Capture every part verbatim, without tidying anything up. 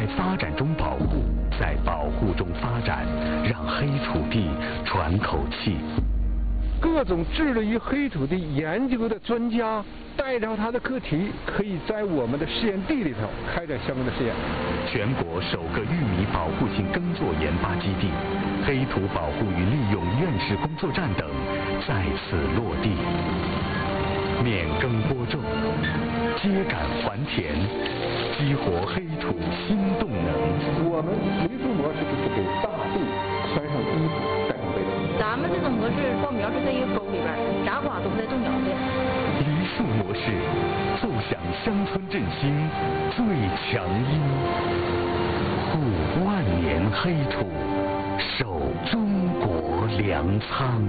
发展中保护，在保护中发展，让黑土地喘口气。 各种致力于黑土地研究的专家带着他的课题，可以在我们的试验地里头开展相关的试验。 全国首个玉米保护性耕作研发基地、黑土保护与利用院士工作站等在此落地。免耕播种，秸秆还田，激活黑土新动能。 我们梨树模式就是给大地穿上衣服，盖上被子。 咱们这种模式，稻苗是在一个沟里边，啥瓜都在种苗子。 梨树模式，奏响乡村振兴最强音，护万年黑土，守中国粮仓。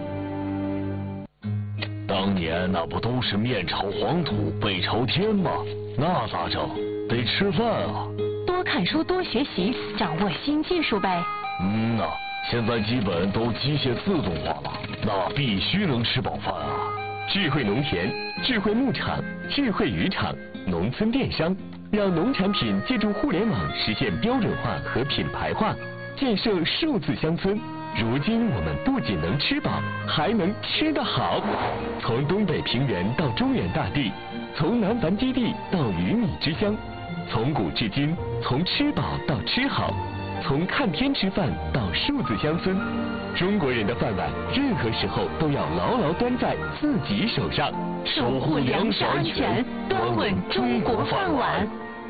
当年那不都是面朝黄土背朝天吗？那咋整？得吃饭啊！ 多看书，多学习，掌握新技术呗。 嗯呐，现在基本都机械自动化了，那必须能吃饱饭啊！ 智慧农田、智慧牧场、智慧渔场、农村电商，让农产品借助互联网实现标准化和品牌化，建设数字乡村。如今我们不仅能吃饱，还能吃得好。从东北平原到中原大地，从南繁基地到鱼米之乡，从古至今，从吃饱到吃好，从看天吃饭到数字乡村，中国人的饭碗任何时候都要牢牢端在自己手上， 守护粮食安全，端稳中国饭碗。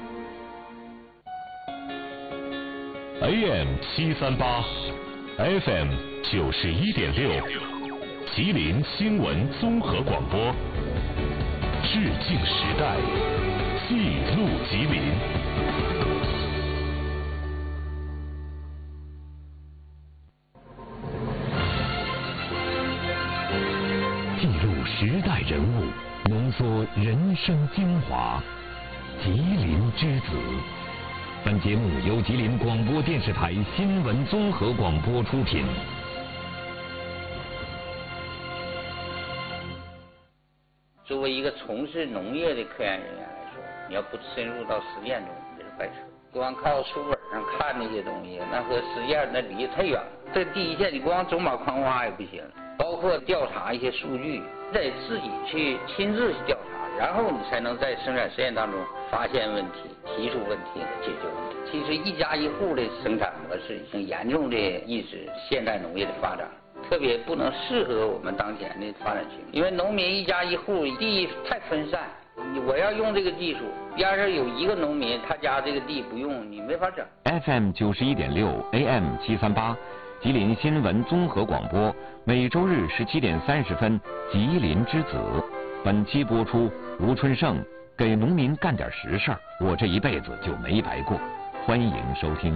A M 七三八。F M 九十一点六，吉林新闻综合广播，致敬时代，记录吉林。记录时代人物，浓缩人生精华，吉林之子。本节目由吉林广播电视台新闻综合广播出品。 作为一个从事农业的科研人员来说，你要不深入到实践中，这是白扯。光靠书本上看那些东西，那和实践那离太远了。这第一线，你光走马观花也不行，包括调查一些数据，得自己去亲自去调查，然后你才能在生产实验当中发现问题、提出问题和解决问题。其实一家一户的生产模式已经严重的抑制现代农业的发展，特别不能适合我们当前的发展情况。因为农民一家一户地太分散，我要用这个技术，边上有一个农民，他家这个地不用，你没法整。 F M 九十一点六 A M 七三八，吉林新闻综合广播，每周日十七点三十分，吉林之子。本期播出，吴春盛给农民干点实事儿，我这一辈子就没白过。欢迎收听。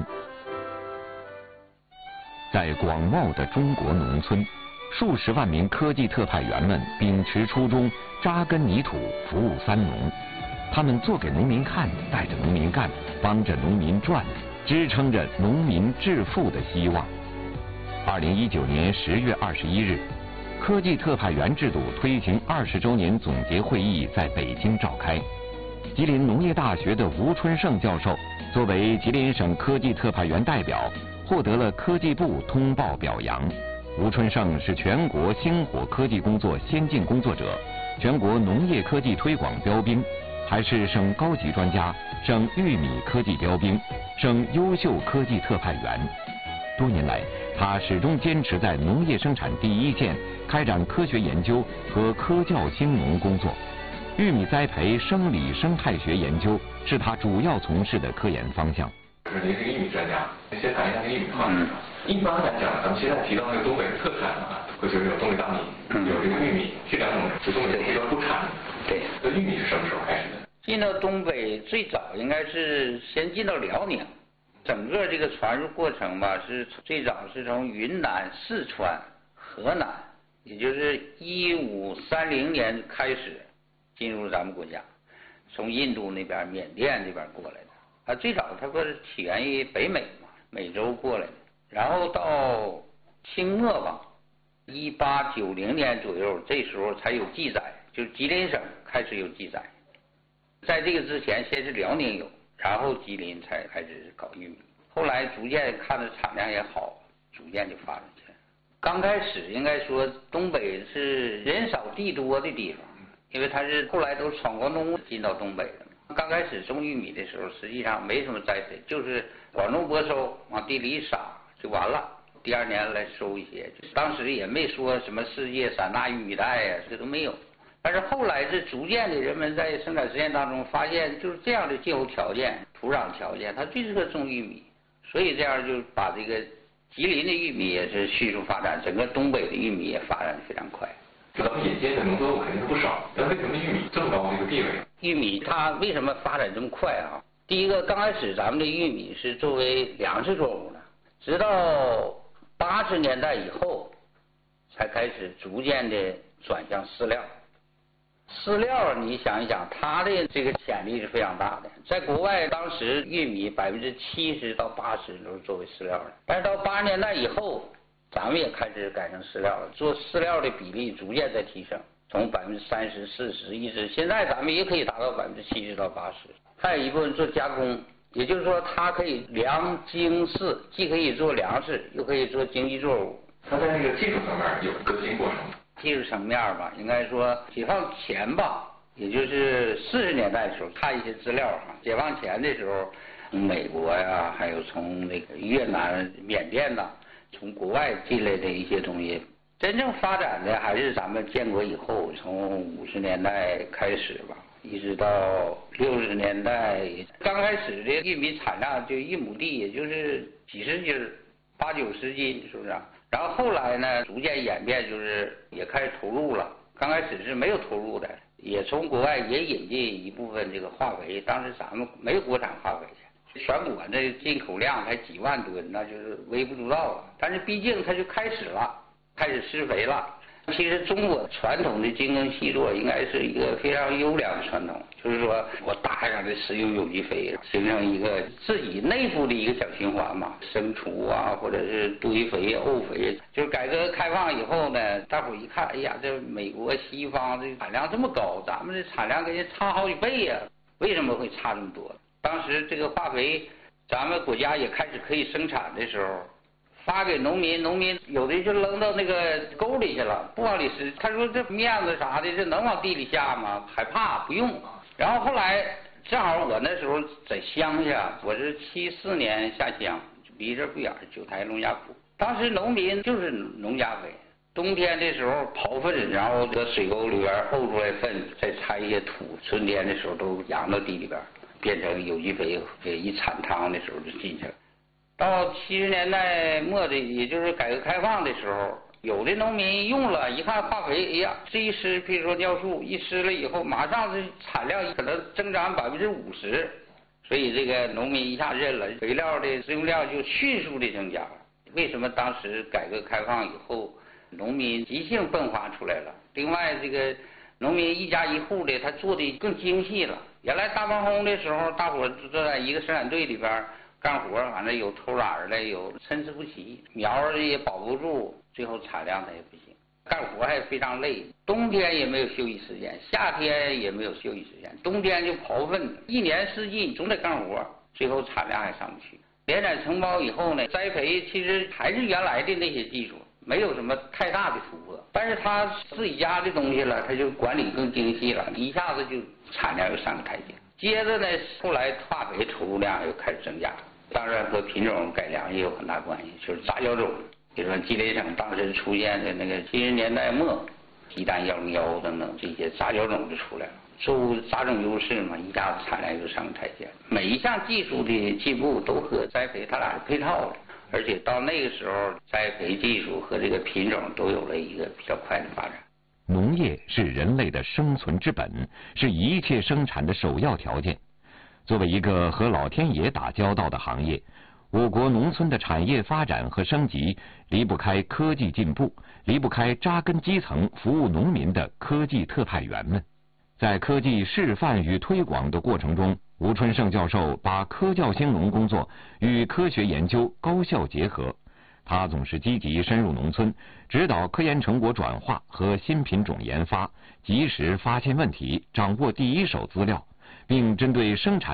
在广袤的中国农村，数十万名科技特派员们秉持初衷，扎根泥土，服务三农。他们做给农民看，带着农民干，帮着农民赚，支撑着农民致富的希望。二零一九年十月二十一日，科技特派员制度推行二十周年总结会议在北京召开。吉林农业大学的吴春盛教授作为吉林省科技特派员代表，获得了科技部通报表扬。吴春盛是全国星火科技工作先进工作者，全国农业科技推广标兵，还是省高级专家、省玉米科技标兵、省优秀科技特派员。多年来，他始终坚持在农业生产第一线开展科学研究和科教兴农工作。玉米栽培生理生态学研究是他主要从事的科研方向。 您是玉米专家，先谈一下这个玉米矿市场。一般来讲，咱们现在提到那个东北的特产啊，会就是有东北大米，有这个玉米，这两种是东北这边不产。 对， 那玉米是什么时候开始的？ 进到东北最早应该是先进到辽宁，整个这个传入过程吧，是最早是从云南、四川、河南，也就是一五三零年开始进入咱们国家，从印度那边、缅甸这边过来的。啊，最早它不是起源于北美嘛，美洲过来的，然后到清末吧，一八九零年左右，这时候才有记载，就是吉林省开始有记载。在这个之前，先是辽宁有， 然后吉林才开始搞玉米。后来逐渐看着产量也好，逐渐就发展起来。刚开始应该说东北是人少地多的地方，因为它是后来都是闯关东进到东北的。刚开始种玉米的时候，实际上没什么栽培，就是广种播收，往地里一撒就完了。第二年来收一些，当时也没说什么世界三大玉米带呀，这都没有。但是后来是逐渐的，人们在生产实验当中发现，就是这样的气候条件、土壤条件，它最适合种玉米，所以这样就把这个吉林的玉米也是迅速发展，整个东北的玉米也发展的非常快。 咱们引进的农作物肯定是不少，那为什么玉米这么高的一个地位？ 玉米它为什么发展这么快啊？第一个，刚开始咱们的玉米是作为粮食作物的，直到八十年代以后，才开始逐渐的转向饲料。饲料你想一想，它的这个潜力是非常大的。在国外，当时玉米百分之七十到八十都是作为饲料的，但是到八十年代以后，咱们也开始改成饲料了，做饲料的比例逐渐在提升，从百分之三十、四十一直，现在咱们也可以达到百分之七十到八十。还有一部分做加工，也就是说它可以粮精饲，既可以做粮食，又可以做经济作物。 它在那个技术层面有革新过程。 技术层面吧，应该说解放前吧，也就是四十年代的时候看一些资料哈，解放前的时候，从美国呀，还有从那个越南、缅甸呐，从国外进来的一些东西，真正发展的还是咱们建国以后，从五十年代开始吧，一直到六十年代，刚开始的玉米产量就一亩地也就是几十斤，八九十斤，是不是啊？然后后来呢，逐渐演变，就是也开始投入了。刚开始是没有投入的，也从国外也引进一部分这个化肥。当时咱们没有国产化肥去，全国的进口量才几万吨，那就是微不足道了。但是毕竟它就开始了，开始施肥了。其实中国传统的精耕细作应该是一个非常优良的传统，就是说我大量的使用有机肥，形成一个自己内部的一个小循环嘛，生畜啊，或者是堆肥、沤肥。就是改革开放以后呢，大伙一看，哎呀，这美国西方这产量这么高，咱们这产量跟人差好几倍呀，为什么会差这么多？当时这个化肥，咱们国家也开始可以生产的时候，发给农民，农民有的就扔到那个沟里去了，不往里施。他说这面子啥的，这能往地里下吗？害怕不用。然后后来正好我那时候在乡下，我是七四年下乡，离这不远，九台农家铺。当时农民就是农家肥，冬天的时候刨粪，然后搁水沟里边沤出来粪，再掺一些土，春天的时候都扬到地里边，变成有机肥，一铲汤的时候就进去了。到七十年代末的，也就是改革开放的时候，有的农民用了一看化肥，哎呀，这一施，比如说尿素一施了以后，马上这产量可能增长百分之五十，所以这个农民一下认了，肥料的使用量就迅速的增加了。为什么当时改革开放以后，农民急性迸发出来了？另外，这个农民一家一户的，他做的更精细了。原来大放工的时候，大伙坐在一个生产队里边干活，反正有偷懒的，有参差不齐，苗儿也保不住，最后产量它也不行，干活还非常累。冬天也没有休息时间，夏天也没有休息时间，冬天就刨粪，一年四季你总得干活，最后产量还上不去。联产承包以后呢，栽培其实还是原来的那些技术，没有什么太大的突破，但是他自己家的东西了，他就管理更精细了，一下子就产量又上个台阶。接着呢，后来化肥投入量又开始增加。当然和品种改良也有很大关系，就是杂交种，比如说吉林省当时出现的那个七十年代末，鸡蛋幺零幺等等这些杂交种就出来了，作物杂种优势嘛，一下子产量就上台阶。每一项技术的进步都和栽培它俩是配套的，而且到那个时候，栽培技术和这个品种都有了一个比较快的发展。 农业是人类的生存之本，是一切生产的首要条件。作为一个和老天爷打交道的行业，我国农村的产业发展和升级离不开科技进步，离不开扎根基层、服务农民的科技特派员们。在科技示范与推广的过程中，吴春盛教授把科教兴农工作与科学研究高效结合。他总是积极深入农村，指导科研成果转化和新品种研发，及时发现问题，掌握第一手资料，并针对生产